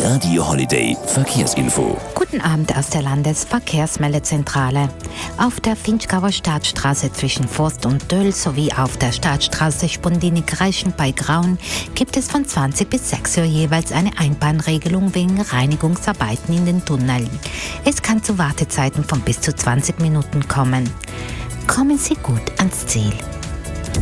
Radio Holiday Verkehrsinfo. Guten Abend aus der Landesverkehrsmeldezentrale. Auf der Vinschgauer Staatsstraße zwischen Forst und Döll sowie auf der Staatsstraße Spondinik-Reichen bei Grauen gibt es von 20 bis 6 Uhr jeweils eine Einbahnregelung wegen Reinigungsarbeiten in den Tunneln. Es kann zu Wartezeiten von bis zu 20 Minuten kommen. Kommen Sie gut ans Ziel.